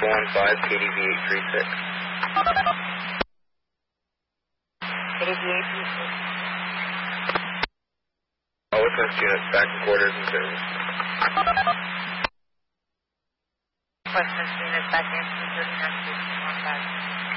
415, KDV 836. KDV 836. All Witness units back in quarters and service. Witness units back in 39 15.